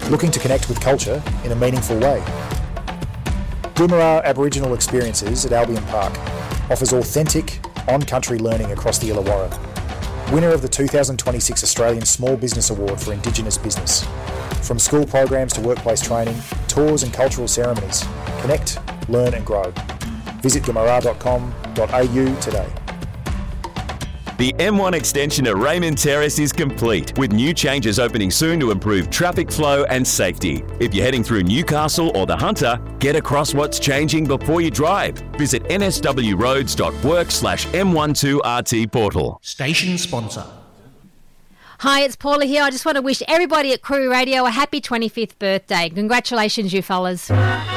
Looking to connect with culture in a meaningful way? Goomerah Aboriginal Experiences at Albion Park offers authentic, on-country learning across the Illawarra. Winner of the 2026 Australian Small Business Award for Indigenous Business. From school programs to workplace training, tours and cultural ceremonies. Connect, learn and grow. Visit goomerah.com.au today. The M1 extension at Raymond Terrace is complete, with new changes opening soon to improve traffic flow and safety. If you're heading through Newcastle or the Hunter, get across what's changing before you drive. Visit nswroads.work/M12RT portal. Station sponsor. Hi, it's Paula here. I just want to wish everybody at Crew Radio a happy 25th birthday. Congratulations, you fellas.